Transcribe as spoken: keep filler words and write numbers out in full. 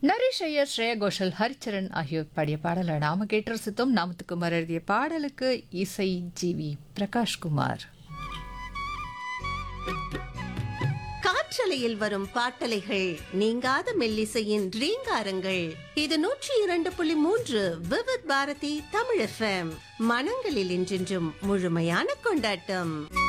நரேஷ் ஐயர், ஸ்ரேயா கோஷல், ஹரிச்சரன் ஆகியோர் பாடிய பாடலை நாம கேட்டு ரசித்தோம். நாமத்துக்குமார் எழுதிய பாடலுக்கு இசை ஜி வி பிரகாஷ்குமார். காற்றலையில் வரும் பாட்டலைகள், நீங்காத மெல்லிசையின் ரீங்காரங்கள். இது நூற்றி இரண்டு புள்ளி மூன்று விவித் பாரதி தமிழ் எஃப்எம். மனங்களில் இன்றென்றும் முழுமையான கொண்டாட்டம்.